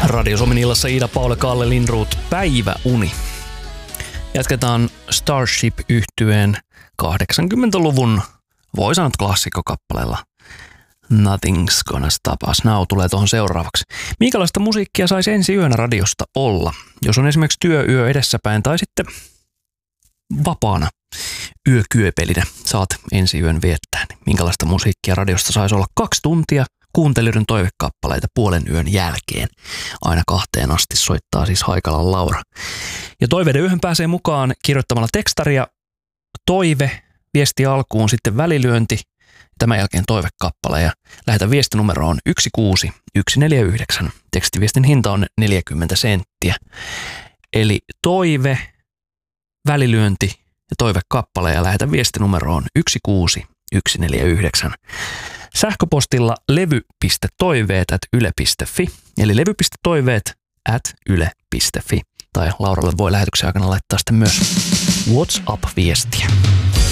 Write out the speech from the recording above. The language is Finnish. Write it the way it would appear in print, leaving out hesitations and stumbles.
Radio Suomen illassa Iida Paule, Kalle Lindroth, Päiväuni. Jatketaan Starship-yhtyeen 80-luvun, voi sanoa klassikkokappaleella. Nothing's Gonna Stop Us Now tulee tuohon seuraavaksi. Minkälaista musiikkia saisi ensi yönä radiosta olla? Jos on esimerkiksi työyö edessäpäin tai sitten vapaana yökyöpelinä saat ensi yön viettää, niin minkälaista musiikkia radiosta saisi olla 2 tuntia kuuntelijoiden toivekappaleita puolen yön jälkeen. Aina 2 asti soittaa siis Haikalan Laura. Ja toiveiden yöhön pääsee mukaan kirjoittamalla tekstaria toive, viesti alkuun, sitten välilyönti, tämän jälkeen toivekappale ja lähetä viestinumeroon 16149. Tekstiviestin hinta on 40 senttiä. Eli toive, välilyönti ja toivekappale ja lähetä viestinumeroon 16149. Sähköpostilla levy.toiveet@yle.fi eli levy.toiveet@yle.fi tai Lauralle voi lähetyksen aikana laittaa sitten myös WhatsApp-viestiä.